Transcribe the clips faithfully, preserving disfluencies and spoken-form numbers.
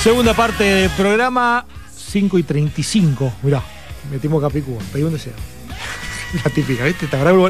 Segunda parte del programa, cinco y treinta y cinco. Mirá, metimos Capicúa, pedí un deseo. La típica, ¿viste? ¿Te agarrá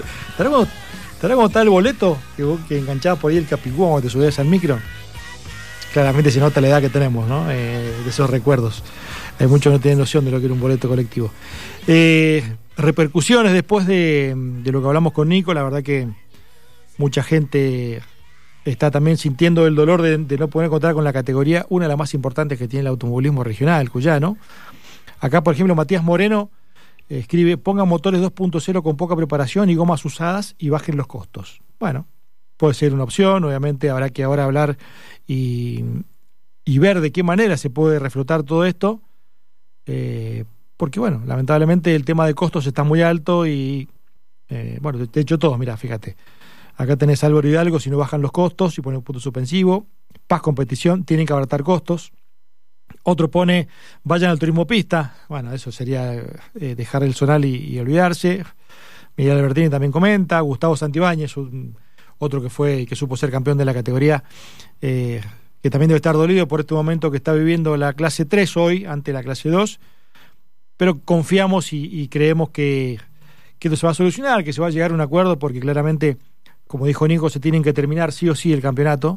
cómo está el boleto que, vos, que enganchabas por ahí el Capicúa cuando te subías al micro? Claramente se nota la edad que tenemos, ¿no? Eh, de esos recuerdos. Hay muchos no tienen noción de lo que era un boleto colectivo. Eh, repercusiones después de, de lo que hablamos con Nico, la verdad que mucha gente está también sintiendo el dolor de, de no poder contar con la categoría, una de las más importantes que tiene el automovilismo regional, el cuyano. Acá, por ejemplo, Matías Moreno eh, escribe: pongan motores dos punto cero con poca preparación y gomas usadas y bajen los costos. Bueno, puede ser una opción, obviamente habrá que ahora hablar y, y ver de qué manera se puede reflotar todo esto, eh, porque bueno, lamentablemente el tema de costos está muy alto y eh, bueno, de hecho todo, mira, fíjate, acá tenés Álvaro Hidalgo: si no bajan los costos, y pone un punto suspensivo. Paz Competición: tienen que abaratar costos. Otro pone: vayan al turismo pista. Bueno, eso sería eh, dejar el zonal y, y olvidarse. Miguel Albertini también comenta. Gustavo Santibáñez, un, otro que fue y que supo ser campeón de la categoría, eh, que también debe estar dolido por este momento que está viviendo la clase tres hoy ante la clase dos, pero confiamos y, y creemos que, que esto se va a solucionar, que se va a llegar a un acuerdo, porque claramente, como dijo Nico, se tienen que terminar sí o sí el campeonato,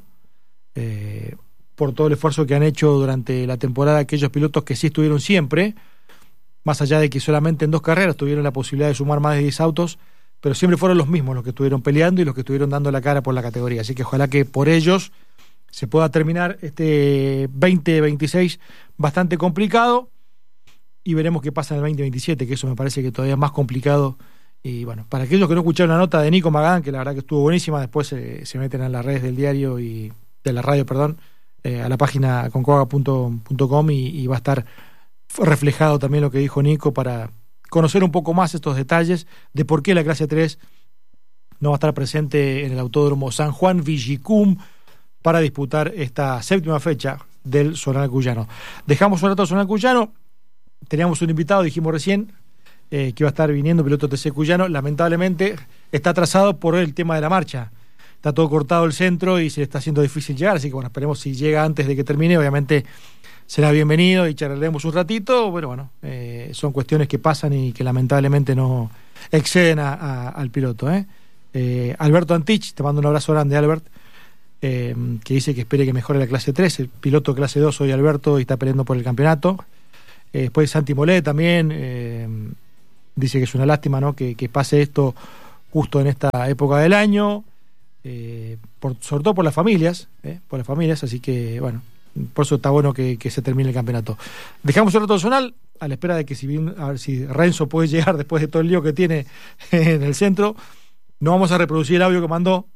eh, por todo el esfuerzo que han hecho durante la temporada aquellos pilotos que sí estuvieron siempre, más allá de que solamente en dos carreras tuvieron la posibilidad de sumar más de diez autos, pero siempre fueron los mismos los que estuvieron peleando y los que estuvieron dando la cara por la categoría. Así que ojalá que por ellos se pueda terminar este veinte veintiséis bastante complicado, y veremos qué pasa en el veinte veintisiete, que eso me parece que todavía es más complicado. Y bueno, para aquellos que no escucharon la nota de Nico Magán, que la verdad que estuvo buenísima, después eh, se meten a las redes del diario y de la radio, perdón, eh, a la página concoaga punto com y, y va a estar reflejado también lo que dijo Nico, para conocer un poco más estos detalles de por qué la clase tres no va a estar presente en el Autódromo San Juan Villicum para disputar esta séptima fecha del zonal cuyano. Dejamos un rato al zonal cuyano. Teníamos un invitado, dijimos recién, eh, que iba a estar viniendo, piloto T C cuyano. Lamentablemente está atrasado por el tema de la marcha. Está todo cortado el centro y se le está haciendo difícil llegar, así que bueno, esperemos si llega antes de que termine. Obviamente será bienvenido y charlaremos un ratito, pero bueno, eh, son cuestiones que pasan y que lamentablemente no exceden a, a, al piloto. ¿eh? Eh, Alberto Antich, te mando un abrazo grande, Albert, eh, que dice que espere que mejore la clase tres. El piloto de clase dos hoy, Alberto, y está peleando por el campeonato. Eh, después Santi Molé también eh, dice que es una lástima, ¿no? que, que pase esto justo en esta época del año, eh, por, sobre todo por las familias, eh, por las familias, así que bueno, por eso está bueno que, que se termine el campeonato. Dejamos el rato zonal a la espera de que si bien, a ver si Renzo puede llegar después de todo el lío que tiene en el centro. No vamos a reproducir el audio que mandó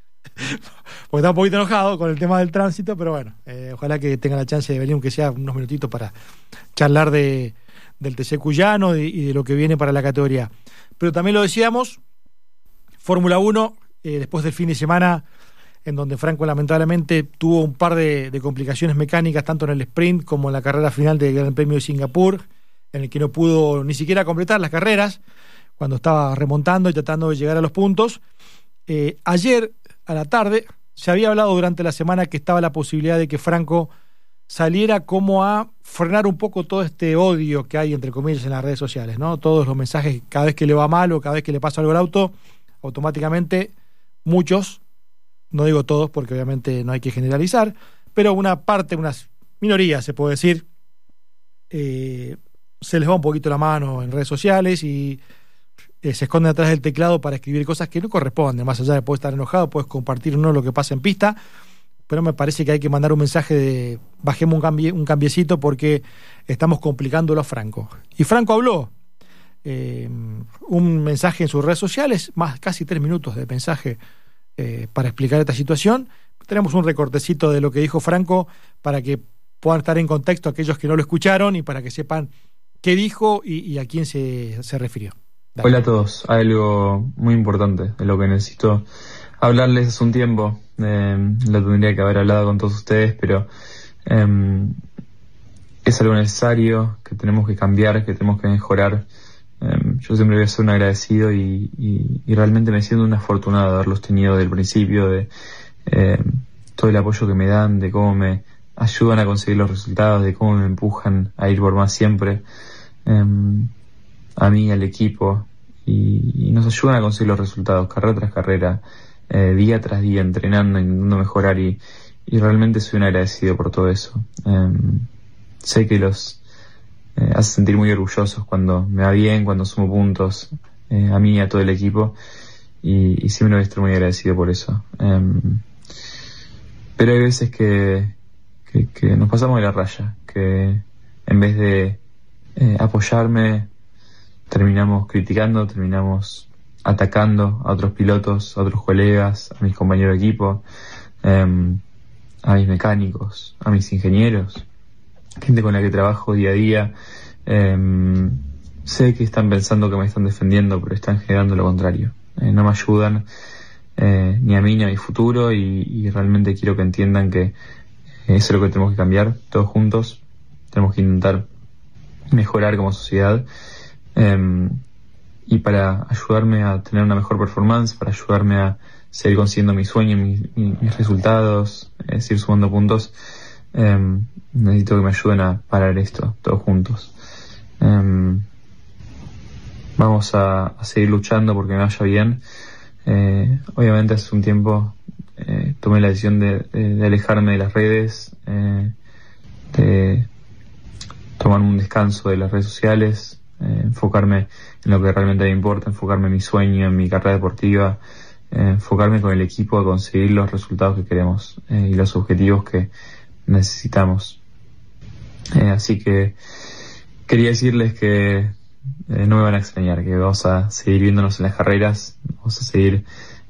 porque está un poquito enojado con el tema del tránsito, pero bueno, eh, ojalá que tenga la chance de venir, aunque sea unos minutitos, para charlar de, del T C cuyano y, y de lo que viene para la categoría. Pero también lo decíamos, Fórmula uno, eh, después del fin de semana en donde Franco lamentablemente tuvo un par de, de complicaciones mecánicas, tanto en el sprint como en la carrera final del Gran Premio de Singapur, en el que no pudo ni siquiera completar las carreras, cuando estaba remontando y tratando de llegar a los puntos. Eh, ayer a la tarde se había hablado durante la semana que estaba la posibilidad de que Franco saliera como a frenar un poco todo este odio que hay, entre comillas, en las redes sociales, ¿no? Todos los mensajes, cada vez que le va mal o cada vez que le pasa algo al auto, automáticamente muchos, no digo todos porque obviamente no hay que generalizar, pero una parte, unas minorías se puede decir, eh, se les va un poquito la mano en redes sociales y eh, se esconden atrás del teclado para escribir cosas que no corresponden. Más allá de poder estar enojado, puedes compartir o no lo que pasa en pista, pero me parece que hay que mandar un mensaje de bajemos un, cambie, un cambiecito porque estamos complicándolo a Franco. Y Franco habló, eh, un mensaje en sus redes sociales, más casi tres minutos de mensaje eh, para explicar esta situación. Tenemos un recortecito de lo que dijo Franco para que puedan estar en contexto aquellos que no lo escucharon y para que sepan qué dijo y, y a quién se, se refirió. Dale. Hola a todos, hay algo muy importante de lo que necesito hablarles hace un tiempo. Eh, lo tendría que haber hablado con todos ustedes, pero eh, es algo necesario, que tenemos que cambiar, que tenemos que mejorar. Eh, yo siempre voy a ser un agradecido y, y, y realmente me siento un afortunado de haberlos tenido desde el principio, de eh, todo el apoyo que me dan, de cómo me ayudan a conseguir los resultados, de cómo me empujan a ir por más siempre, eh, a mí, al equipo, y, y nos ayudan a conseguir los resultados, carrera tras carrera, eh, día tras día, entrenando, intentando mejorar, y, y realmente soy un agradecido por todo eso. Eh, sé que los eh, hace sentir muy orgullosos cuando me va bien, cuando sumo puntos, eh, a mí y a todo el equipo, y, y siempre voy a estar muy agradecido por eso. Eh, pero hay veces que, que, que nos pasamos de la raya, que en vez de eh, apoyarme, terminamos criticando, terminamos atacando a otros pilotos, a otros colegas, a mis compañeros de equipo, eh, a mis mecánicos, a mis ingenieros, gente con la que trabajo día a día. Eh, sé que están pensando que me están defendiendo, pero están generando lo contrario. Eh, no me ayudan eh, ni a mí ni a mi futuro, y, y realmente quiero que entiendan que eso es lo que tenemos que cambiar todos juntos. Tenemos que intentar mejorar como sociedad, eh, y para ayudarme a tener una mejor performance, para ayudarme a seguir consiguiendo mis sueños, mis, mis resultados, eh, seguir sumando puntos, eh, necesito que me ayuden a parar esto todos juntos. Eh, vamos a, a seguir luchando porque me vaya bien. Eh, obviamente hace un tiempo eh, tomé la decisión de, de, de alejarme de las redes, eh, de tomar un descanso de las redes sociales, eh, enfocarme en lo que realmente me importa, enfocarme en mi sueño, en mi carrera deportiva, eh, enfocarme con el equipo a conseguir los resultados que queremos, eh, y los objetivos que necesitamos. Eh, así que quería decirles que eh, no me van a extrañar, que vamos a seguir viéndonos en las carreras, vamos a seguir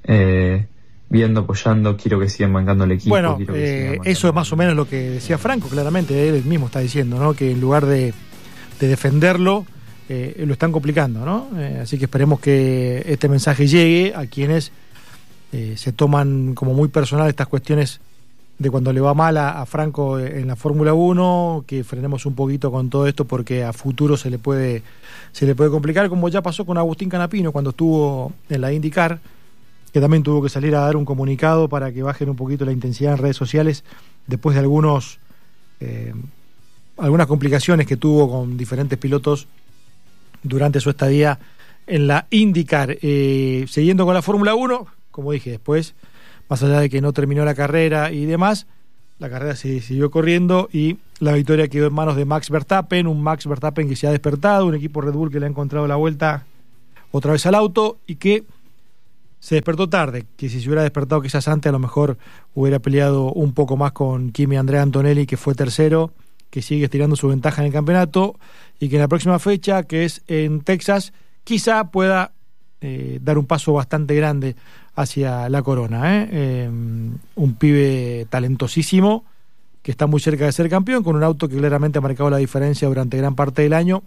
eh, viendo, apoyando. Quiero que sigan bancando el equipo. Bueno, eh, eso es más o menos lo que decía Franco, claramente, él mismo está diciendo, ¿no? Que en lugar de, de defenderlo, eh, lo están complicando, ¿no? Eh, así que esperemos que este mensaje llegue a quienes eh, se toman como muy personal estas cuestiones de cuando le va mal a, a Franco en la Fórmula uno, que frenemos un poquito con todo esto porque a futuro se le puede se le puede complicar, como ya pasó con Agustín Canapino cuando estuvo en la IndyCar, que también tuvo que salir a dar un comunicado para que bajen un poquito la intensidad en redes sociales después de algunos eh, algunas complicaciones que tuvo con diferentes pilotos durante su estadía en la IndyCar. Eh, siguiendo con la Fórmula uno, como dije después, más allá de que no terminó la carrera y demás, la carrera se siguió corriendo y la victoria quedó en manos de Max Verstappen, un Max Verstappen que se ha despertado, un equipo Red Bull que le ha encontrado la vuelta otra vez al auto y que se despertó tarde, que si se hubiera despertado quizás antes a lo mejor hubiera peleado un poco más con Kimi Andrea Antonelli, que fue tercero, que sigue estirando su ventaja en el campeonato y que en la próxima fecha, que es en Texas, quizá pueda eh, dar un paso bastante grande hacia la corona, ¿eh? Eh, un pibe talentosísimo que está muy cerca de ser campeón, con un auto que claramente ha marcado la diferencia durante gran parte del año.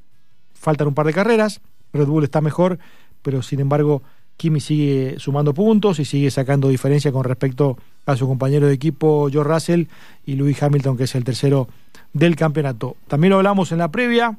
Faltan un par de carreras, Red Bull está mejor, pero sin embargo Kimi sigue sumando puntos y sigue sacando diferencia con respecto a su compañero de equipo George Russell y Lewis Hamilton, que es el tercero del campeonato. También lo hablamos en la previa,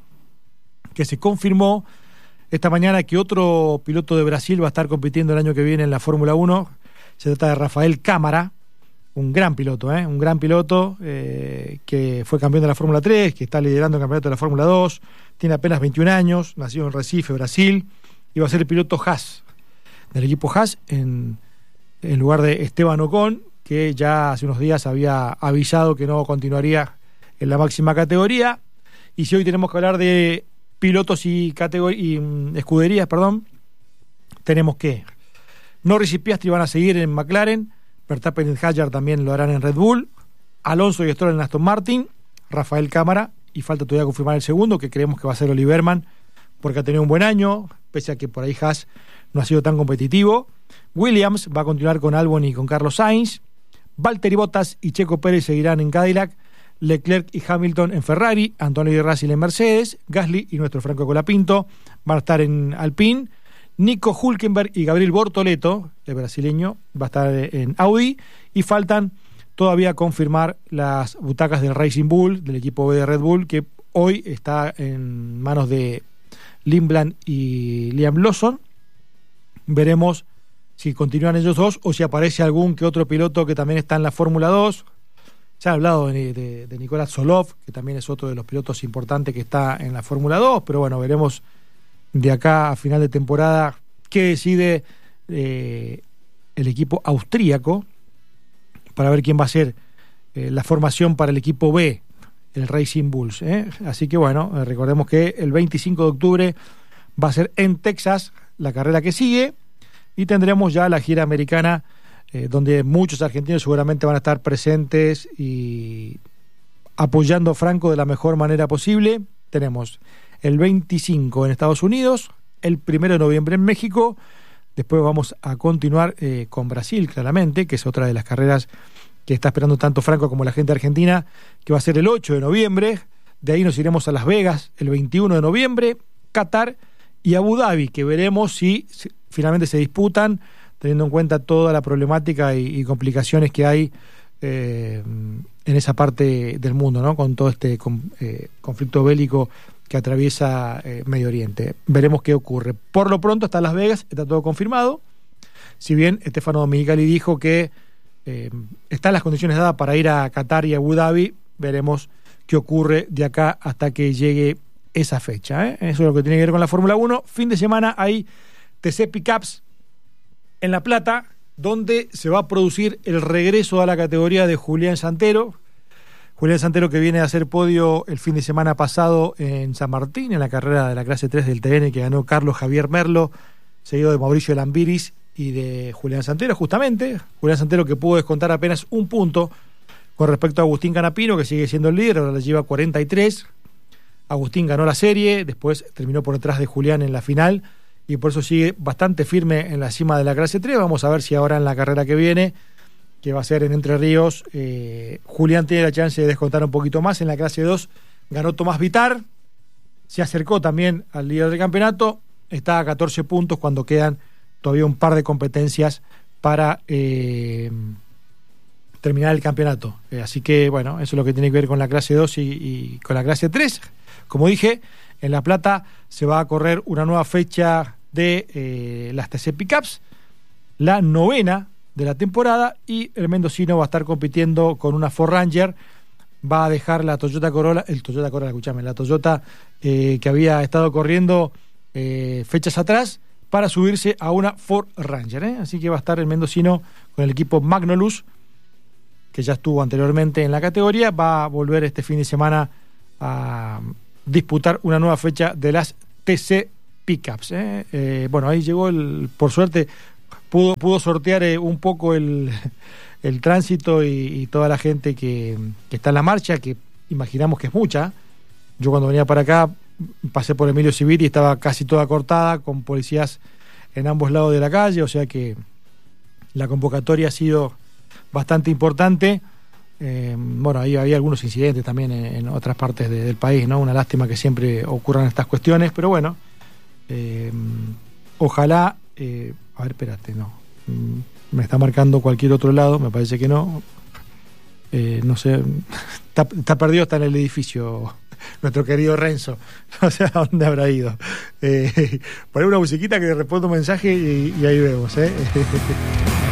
que se confirmó esta mañana que otro piloto de Brasil va a estar compitiendo el año que viene en la Fórmula uno. Se trata de Rafael Cámara, un gran piloto, ¿eh? un gran piloto eh, que fue campeón de la Fórmula tres, que está liderando el campeonato de la Fórmula dos, tiene apenas veintiún años, nació en Recife, Brasil, y va a ser el piloto Haas, del equipo Haas, en, en lugar de Esteban Ocon, que ya hace unos días había avisado que no continuaría en la máxima categoría. Y si hoy tenemos que hablar de pilotos y, categor- y um, escuderías, perdón, tenemos que Norris y Piastri van a seguir en McLaren, Verstappen y Hadjar también lo harán en Red Bull, Alonso y Stroll en Aston Martin, Rafael Cámara, y falta todavía confirmar el segundo, que creemos que va a ser Oliver Berman, porque ha tenido un buen año, pese a que por ahí Haas no ha sido tan competitivo. Williams va a continuar con Albon y con Carlos Sainz, Valtteri Bottas y Checo Pérez seguirán en Cadillac, Leclerc y Hamilton en Ferrari, Antonio y Russell en Mercedes, Gasly y nuestro Franco Colapinto van a estar en Alpine, Nico Hülkenberg y Gabriel Bortoleto, el brasileño, va a estar en Audi, y faltan todavía confirmar las butacas del Racing Bull, del equipo B de Red Bull, que hoy está en manos de Lindblad y Liam Lawson. Veremos si continúan ellos dos o si aparece algún que otro piloto que también está en la Fórmula dos. Se ha hablado de, de, de Nicolás Solov, que también es otro de los pilotos importantes que está en la Fórmula dos, pero bueno, veremos de acá a final de temporada qué decide eh, el equipo austríaco para ver quién va a ser eh, la formación para el equipo B, el Racing Bulls. ¿eh? Así que bueno, eh, recordemos que el veinticinco de octubre va a ser en Texas la carrera que sigue y tendremos ya la gira americana eh, donde muchos argentinos seguramente van a estar presentes y apoyando a Franco de la mejor manera posible. Tenemos el veinticinco en Estados Unidos, el primero de noviembre en México, después vamos a continuar eh, con Brasil, claramente, que es otra de las carreras que está esperando tanto Franco como la gente argentina, que va a ser el ocho de noviembre, de ahí nos iremos a Las Vegas el veintiuno de noviembre, Qatar y Abu Dhabi, que veremos si, si finalmente se disputan, teniendo en cuenta toda la problemática y, y complicaciones que hay eh, en esa parte del mundo, ¿no? Con todo este con, eh, conflicto bélico que atraviesa eh, Medio Oriente. Veremos qué ocurre. Por lo pronto está Las Vegas, está todo confirmado. Si bien Stefano Domenicali dijo que eh, están las condiciones dadas para ir a Qatar y Abu Dhabi, veremos qué ocurre de acá hasta que llegue esa fecha. ¿eh? Eso es lo que tiene que ver con la Fórmula uno. Fin de semana hay T C Pickups en La Plata, donde se va a producir el regreso a la categoría de Julián Santero. Julián Santero, que viene a hacer podio el fin de semana pasado en San Martín, en la carrera de la clase tres del T N que ganó Carlos Javier Merlo, seguido de Mauricio Lambiris y de Julián Santero, justamente. Julián Santero, que pudo descontar apenas un punto con respecto a Agustín Canapino, que sigue siendo el líder, ahora le lleva cuarenta y tres. Agustín ganó la serie, después terminó por detrás de Julián en la final y por eso sigue bastante firme en la cima de la clase tres. Vamos a ver si ahora en la carrera que viene, que va a ser en Entre Ríos, eh, Julián tiene la chance de descontar un poquito más. En la clase dos ganó Tomás Vitar, se acercó también al líder del campeonato, está a catorce puntos cuando quedan todavía un par de competencias para eh, terminar el campeonato. Eh, así que, bueno, eso es lo que tiene que ver con la clase dos y, y con la clase tres. Como dije, en La Plata se va a correr una nueva fecha de eh, las T C Pickups, la novena de la temporada, y el mendocino va a estar compitiendo con una Ford Ranger. Va a dejar la Toyota Corolla, el Toyota Corolla, escuchame, la Toyota eh, que había estado corriendo eh, fechas atrás, para subirse a una Ford Ranger. ¿eh? Así que va a estar el mendocino con el equipo Magnolus, que ya estuvo anteriormente en la categoría. Va a volver este fin de semana a disputar una nueva fecha de las T C Pickups. ¿eh? Eh, bueno, ahí llegó el, por suerte, pudo, pudo sortear eh, un poco el, el tránsito y, y toda la gente que, que está en la marcha, que imaginamos que es mucha. Yo cuando venía para acá pasé por Emilio Civil y estaba casi toda cortada, con policías en ambos lados de la calle, o sea que la convocatoria ha sido bastante importante. Eh, bueno, ahí había algunos incidentes también en, en otras partes de, del país, ¿no? Una lástima que siempre ocurran estas cuestiones, pero bueno, eh, ojalá, eh, a ver, espérate, no, me está marcando cualquier otro lado, me parece que no, eh, no sé, está, está perdido, está en el edificio nuestro querido Renzo, no sé a dónde habrá ido. Eh, poner una musiquita que le responda un mensaje y, y ahí vemos, ¿eh?